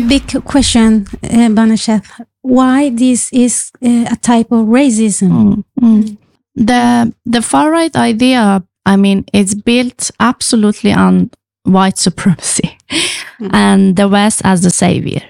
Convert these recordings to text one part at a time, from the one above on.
big question, Banasheth. Why this is a type of racism? The far-right idea, I mean, it's built absolutely on white supremacy and the West as the savior.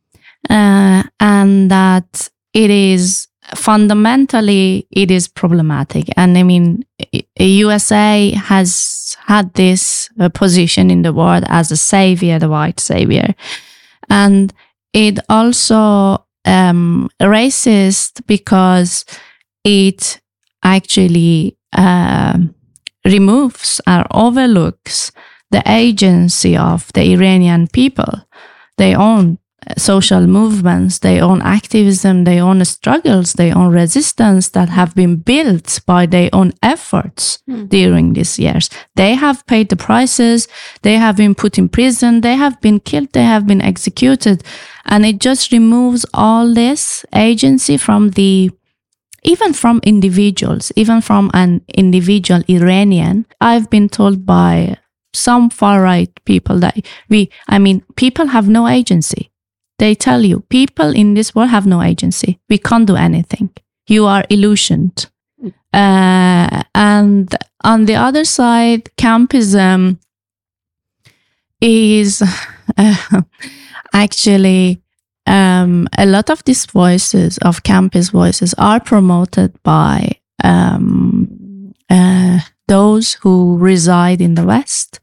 And that it is fundamentally, it is problematic. And I mean, USA has had this position in the world as a savior, the white savior. And it also racist because it actually removes or overlooks the agency of the Iranian people. They own social movements, they own activism, they own struggles, they own resistance that have been built by their own efforts during these years. They have paid the prices, they have been put in prison, they have been killed, they have been executed. And it just removes all this agency from even from individuals, even from an individual Iranian. I've been told by some far-right people that people have no agency. They tell you, people in this world have no agency. We can't do anything. You are illusioned. And on the other side, campism is actually a lot of these voices, of campus voices, are promoted by those who reside in the West.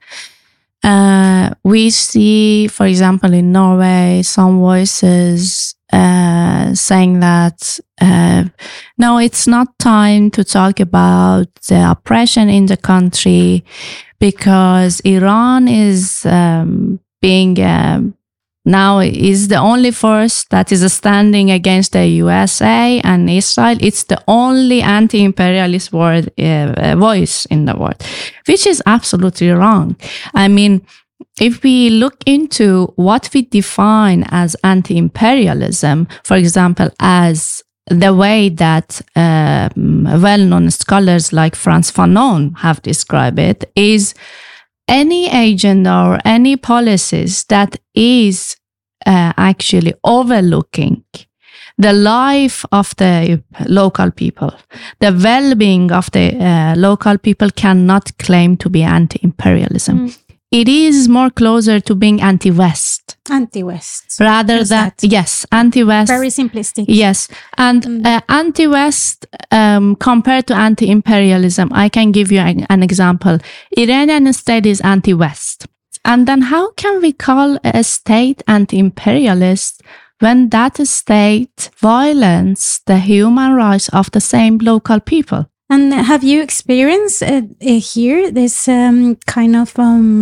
We see, for example, in Norway, some voices saying that no, it's not time to talk about the oppression in the country because Iran is being now is the only force that is standing against the USA and Israel. It's the only anti-imperialist voice in the world, which is absolutely wrong. I mean, if we look into what we define as anti-imperialism, for example, as the way that well-known scholars like Frantz Fanon have described it, is any agenda or any policies that is actually overlooking the life of the local people, the well-being of the local people, cannot claim to be anti-imperialism. It is more closer to being anti-West. Anti-West. Rather than, yes, anti-West. Very simplistic. Yes. And anti-West compared to anti-imperialism, I can give you an example. Iranian state is anti-West. And then how can we call a state anti-imperialist when that state violates the human rights of the same local people? And have you experienced here this kind of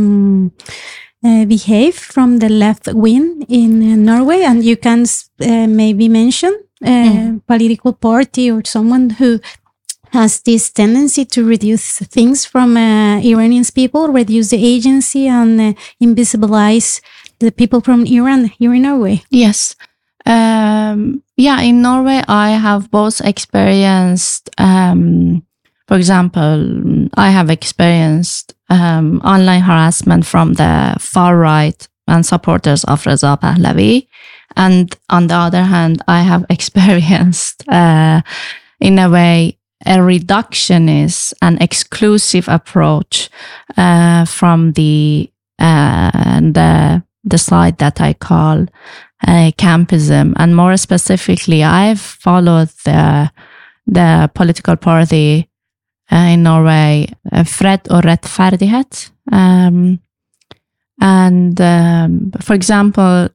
behave from the left wing in Norway? And you can maybe mention a political party or someone who has this tendency to reduce things from Iranian people, reduce the agency and invisibilize the people from Iran here in Norway. Yes. In Norway, I have both experienced, for example, I have experienced online harassment from the far right and supporters of Reza Pahlavi. And on the other hand, I have experienced, in a way, a reductionist and exclusive approach from the side that I call campism. And more specifically, I've followed the political party in Norway, Fred og Rettferdighet. For example,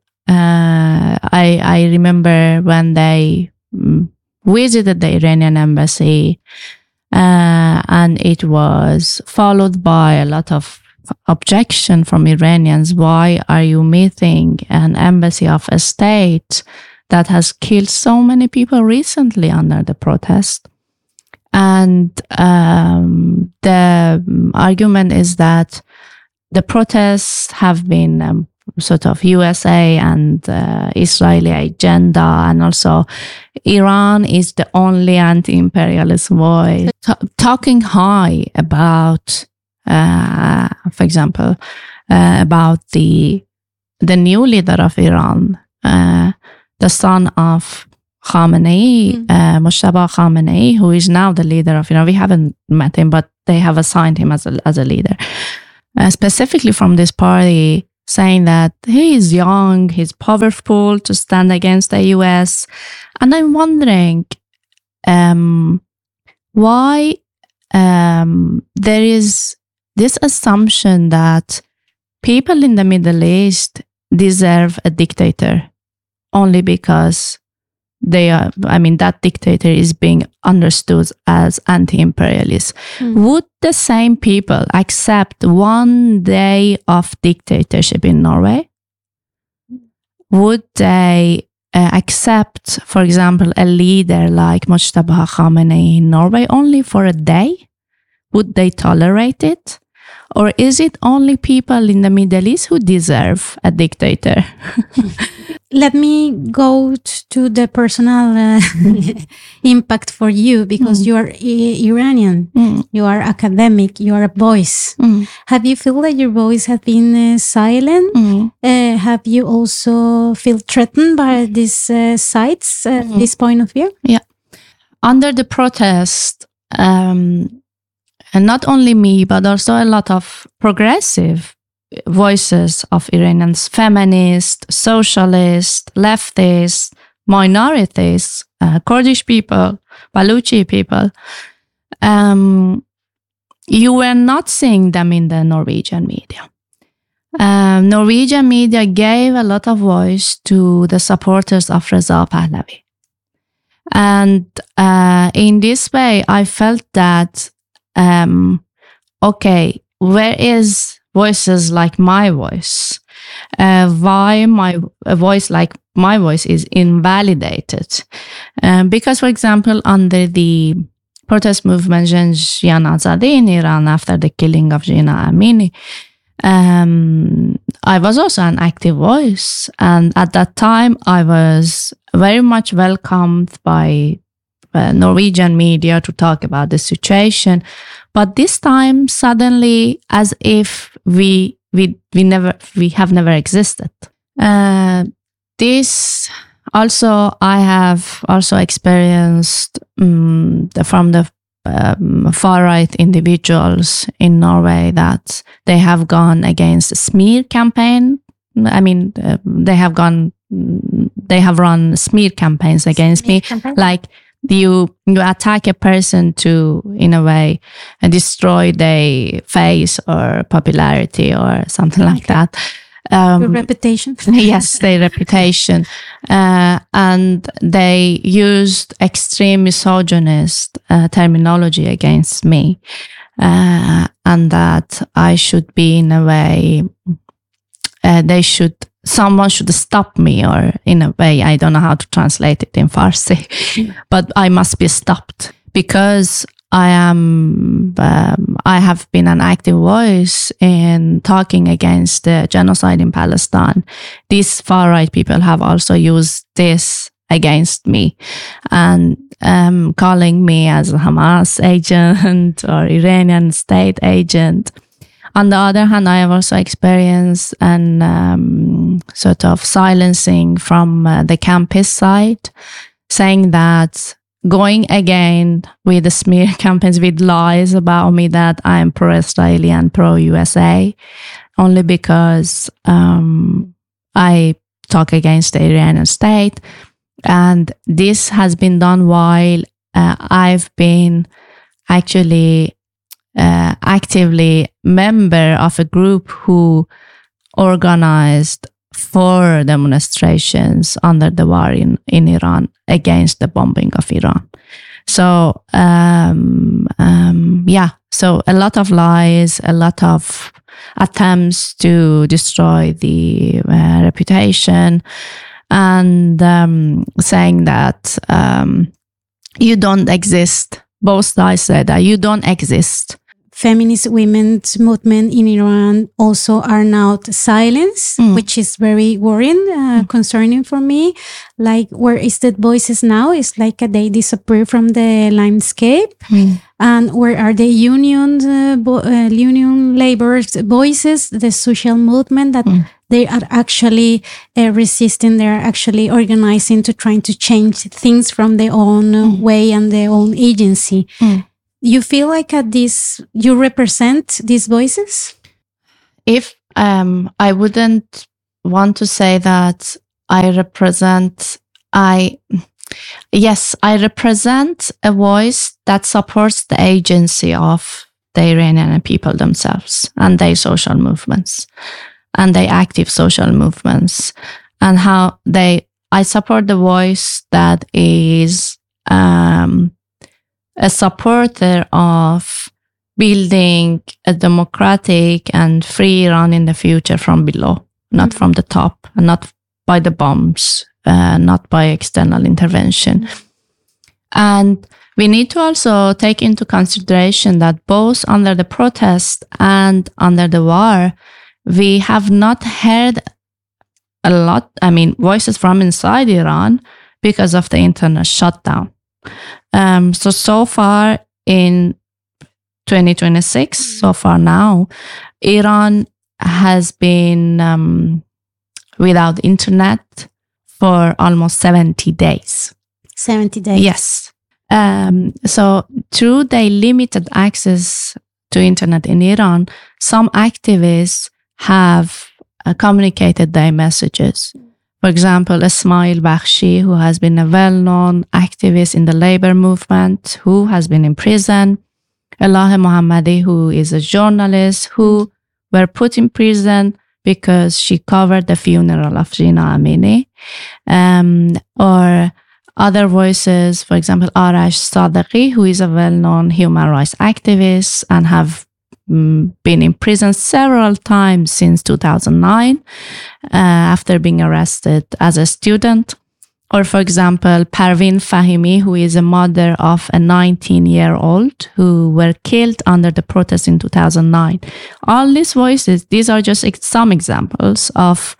I remember when they visited the Iranian embassy, and it was followed by a lot of objection from Iranians. Why are you meeting an embassy of a state that has killed so many people recently under the protest? And the argument is that the protests have been sort of USA and Israeli agenda, and also Iran is the only anti-imperialist voice talking high about, for example, about the new leader of Iran, the son of Khamenei, Mojtaba Khamenei, who is now the leader of Iran. We haven't met him, but they have assigned him as a leader, specifically from this party, saying that he is young, he's powerful to stand against the US. And I'm wondering why there is this assumption that people in the Middle East deserve a dictator only because that dictator is being understood as anti-imperialist. Would the same people accept one day of dictatorship in Norway? Would they accept, for example, a leader like Mojtaba Khamenei in Norway only for a day? Would they tolerate it? Or is it only people in the Middle East who deserve a dictator? Let me go to the personal impact for you, because you are Iranian, you are academic, you are a voice. Have you feel that your voice has been silent? Have you also feel threatened by these sites, this point of view? Yeah. Under the protest, and not only me, but also a lot of progressive voices of Iranians, feminists, socialists, leftists, minorities, Kurdish people, Baluchi people, you were not seeing them in the Norwegian media. Norwegian media gave a lot of voice to the supporters of Reza Pahlavi. And in this way, I felt that okay, where is voices like my voice? Why a voice like my voice is invalidated? Because, for example, under the protest movement Jian Azadi in Iran after the killing of Jina Amini, I was also an active voice. And at that time, I was very much welcomed by Norwegian media to talk about the situation, but this time suddenly, as if we have never existed. This also I have also experienced from the far right individuals in Norway that they have gone against a smear campaign. I mean, they have run smear campaigns against me, like. You attack a person to, in a way, destroy their face or popularity or something like that. Your reputation. Yes, their reputation. And they used extreme misogynist terminology against me. And that I should be, in a way, someone should stop me, or in a way, I don't know how to translate it in Farsi, but I must be stopped because I have been an active voice in talking against the genocide in Palestine. These far-right people have also used this against me and calling me as a Hamas agent or Iranian state agent. On the other hand, I have also experienced an sort of silencing from the campus side, saying that going again with the smear campaigns, with lies about me that I am pro-Israeli and pro-USA, only because I talk against the Iranian state. And this has been done while I've been actually actively member of a group who organized 4 demonstrations under the war in Iran against the bombing of Iran. So, so a lot of lies, a lot of attempts to destroy the reputation, and saying that you don't exist. Both sides said that you don't exist. feminist women's movement in Iran also are now silenced, which is very worrying, concerning for me. Like, where is the voices now? It's like they disappear from the landscape. And where are the unions, union laborers' voices, the social movement that they are actually resisting, they're actually organizing to trying to change things from their own way and their own agency. You feel like you represent these voices? If I wouldn't want to say that I represent, yes, I represent a voice that supports the agency of the Iranian people themselves and their social movements and their active social movements, and how I support the voice that is a supporter of building a democratic and free Iran in the future from below, not from the top, and not by the bombs, not by external intervention. And we need to also take into consideration that both under the protest and under the war, we have not heard a lot, voices from inside Iran because of the internet shutdown. So far in 2026, so far now, Iran has been without internet for almost 70 days. 70 days? Yes. So through their limited access to internet in Iran, some activists have communicated their messages. For example, Ismail Bakhshi, who has been a well-known activist in the labor movement, who has been in prison. Elah Mohammadi, who is a journalist, who were put in prison because she covered the funeral of Jina Amini. Or other voices, for example, Arash Sadeghi, who is a well-known human rights activist and have been in prison several times since 2009 after being arrested as a student. Or, for example, Parveen Fahimi, who is a mother of a 19-year-old who were killed under the protest in 2009. All these voices, these are just some examples of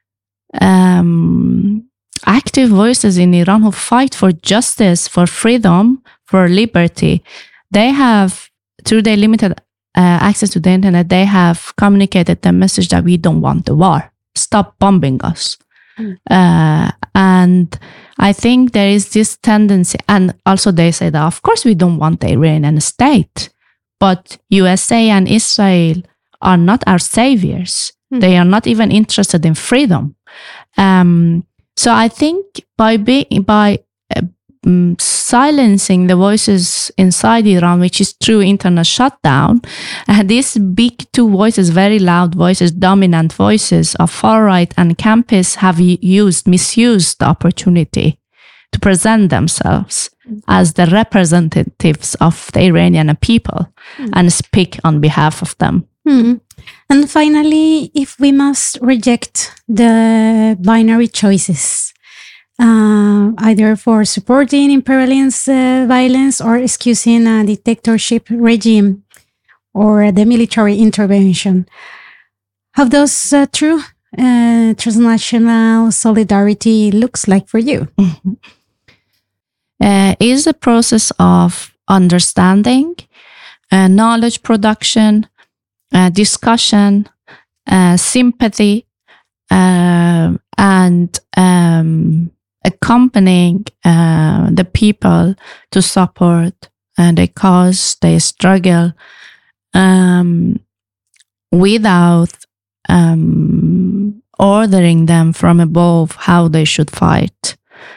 active voices in Iran who fight for justice, for freedom, for liberty. They have, through their limited access to the internet, they have communicated the message that we don't want the war. Stop bombing us. And I think there is this tendency, and also they say that of course we don't want the Iranian state, but USA and Israel are not our saviors. They are not even interested in freedom. So I think by silencing the voices inside Iran, which is through internet shutdown, these big two voices, very loud voices, dominant voices of far-right and campus have misused the opportunity to present themselves as the representatives of the Iranian people and speak on behalf of them. And finally, if we must reject the binary choices, either for supporting imperialist violence or excusing a dictatorship regime or the military intervention, how does true transnational solidarity looks like for you? Is a process of understanding, knowledge production, discussion, sympathy, and accompanying the people to support their cause, their struggle, without ordering them from above how they should fight.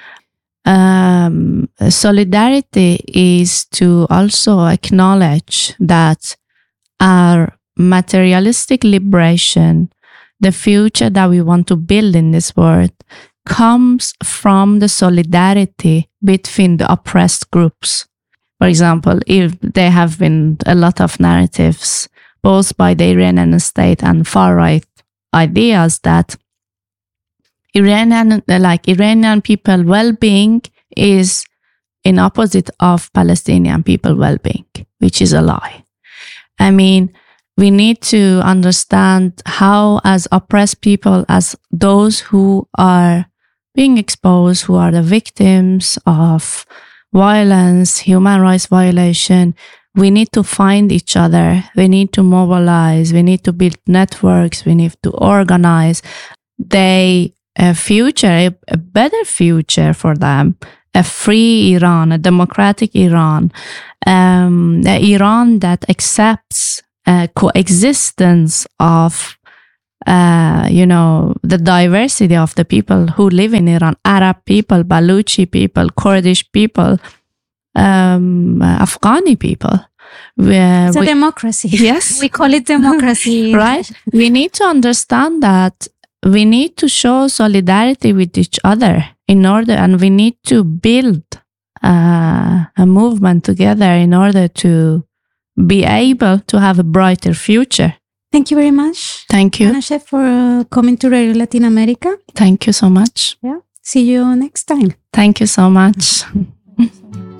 Solidarity is to also acknowledge that our materialistic liberation, the future that we want to build in this world, comes from the solidarity between the oppressed groups. For example, if there have been a lot of narratives, both by the Iranian state and far-right ideas, that Iranian people well-being is in opposite of Palestinian people well-being, which is a lie. I mean, we need to understand how, as oppressed people, as those who are being exposed, who are the victims of violence, human rights violation, we need to find each other. We need to mobilize. We need to build networks. We need to organize. A future, a better future for them, a free Iran, a democratic Iran, an Iran that accepts coexistence of, the diversity of the people who live in Iran, Arab people, Baluchi people, Kurdish people, Afghani people. It's a democracy. Yes. We call it democracy. Right? We need to understand that we need to show solidarity with each other and we need to build a movement together in order to be able to have a brighter future. Thank you very much. Thank you. Ana Chef, for coming to Radio Latin America. Thank you so much. Yeah. See you next time. Thank you so much.